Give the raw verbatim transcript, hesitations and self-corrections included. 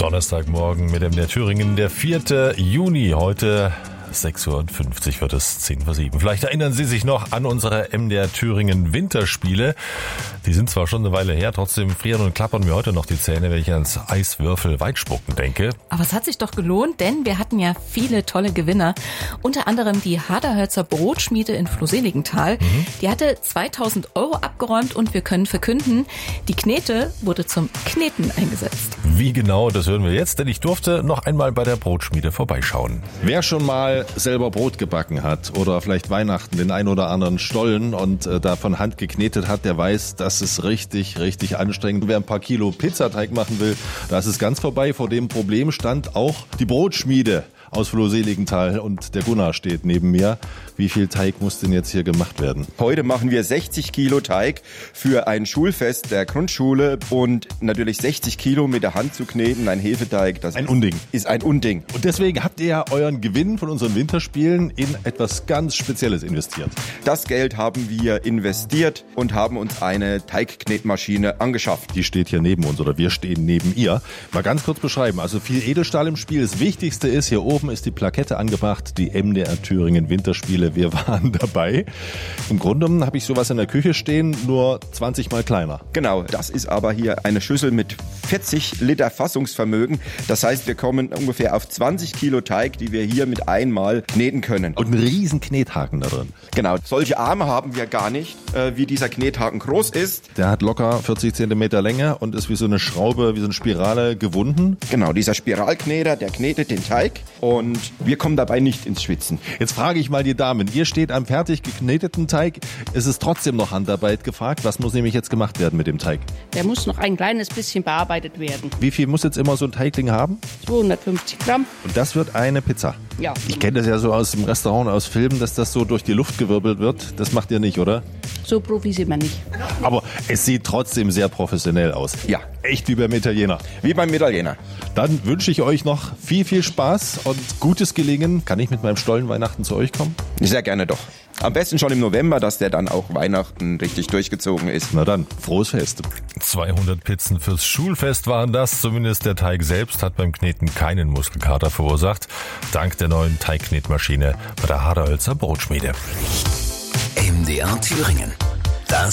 Donnerstagmorgen mit dem der Thüringen, der vierte Juni. Heute sechs Uhr fünfzig wird es, zehn vor sieben. Vielleicht erinnern Sie sich noch an unsere M D R Thüringen Winterspiele. Die sind zwar schon eine Weile her, trotzdem frieren und klappern mir heute noch die Zähne, wenn ich ans Eiswürfel Weitspucken denke. Aber es hat sich doch gelohnt, denn wir hatten ja viele tolle Gewinner. Unter anderem die Haderhölzer Brotschmiede in Flohseligenthal. Mhm. Die hatte zweitausend Euro abgeräumt und wir können verkünden, die Knete wurde zum Kneten eingesetzt. Wie genau, das hören wir jetzt, denn ich durfte noch einmal bei der Brotschmiede vorbeischauen. Wer schon mal selber Brot gebacken hat oder vielleicht Weihnachten den ein oder anderen Stollen und äh, da von Hand geknetet hat, der weiß, das ist richtig, richtig anstrengend. Wer ein paar Kilo Pizzateig machen will, da ist es ganz vorbei. Vor dem Problem stand auch die Brotschmiede aus Flohseligenthal und der Gunnar steht neben mir. Wie viel Teig muss denn jetzt hier gemacht werden? Heute machen wir sechzig Kilo Teig für ein Schulfest der Grundschule und natürlich sechzig Kilo mit der Hand zu kneten, ein Hefeteig. Das ein Unding. Ist ein Unding. Und deswegen habt ihr ja euren Gewinn von unseren Winterspielen in etwas ganz Spezielles investiert. Das Geld haben wir investiert und haben uns eine Teigknetmaschine angeschafft. Die steht hier neben uns oder wir stehen neben ihr. Mal ganz kurz beschreiben. Also viel Edelstahl im Spiel. Das Wichtigste ist, hier oben ist die Plakette angebracht, die M D R Thüringen Winterspiele. Wir waren dabei. Im Grunde genommen habe ich sowas in der Küche stehen, nur zwanzig Mal kleiner. Genau, das ist aber hier eine Schüssel mit vierzig Liter Fassungsvermögen. Das heißt, wir kommen ungefähr auf zwanzig Kilo Teig, die wir hier mit einmal kneten können. Und einen riesen Knethaken da drin. Genau, solche Arme haben wir gar nicht, äh, wie dieser Knethaken groß ist. Der hat locker vierzig Zentimeter Länge und ist wie so eine Schraube, wie so eine Spirale gewunden. Genau, dieser Spiralkneter, der knetet den Teig und wir kommen dabei nicht ins Schwitzen. Jetzt frage ich mal die Damen, ihr steht am fertig gekneteten Teig, es ist trotzdem noch Handarbeit gefragt. Was muss nämlich jetzt gemacht werden mit dem Teig? Der muss noch ein kleines bisschen bearbeitet werden. Wie viel muss jetzt immer so ein Teigling haben? zweihundertfünfzig Gramm. Und das wird eine Pizza? Ja. Ich kenne das ja so aus dem Restaurant, aus Filmen, dass das so durch die Luft gewirbelt wird. Das macht ihr nicht, oder? So Profi sind wir nicht. Aber es sieht trotzdem sehr professionell aus. Ja. Echt wie beim Italiener. Wie beim Italiener. Dann wünsche ich euch noch viel, viel Spaß und gutes Gelingen. Kann ich mit meinem Stollen Weihnachten zu euch kommen? Sehr gerne doch. Am besten schon im November, dass der dann auch Weihnachten richtig durchgezogen ist. Na dann, frohes Fest. zweihundert Pizzen fürs Schulfest waren das. Zumindest der Teig selbst hat beim Kneten keinen Muskelkater verursacht. Dank der neuen Teigknetmaschine bei der Haderhölzer Brotschmiede. M D R Thüringen.